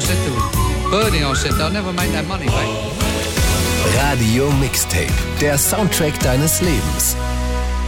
said to Bernie, I said, they'll never make that money back. Radio Mixtape, der Soundtrack deines Lebens.